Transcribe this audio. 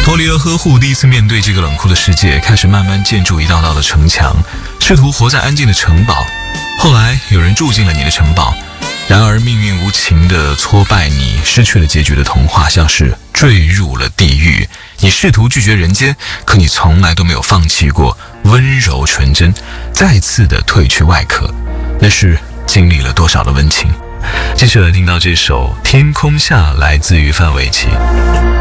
脱离了呵护，第一次面对这个冷酷的世界，开始慢慢建筑一道道的城墙，试图活在安静的城堡。后来有人住进了你的城堡，然而命运无情地挫败你，失去了结局的童话像是坠入了地狱。你试图拒绝人间，可你从来都没有放弃过温柔纯真，再次的褪去外壳，那是经历了多少的温情。接着来听到这首《天空下》，来自于范玮琪。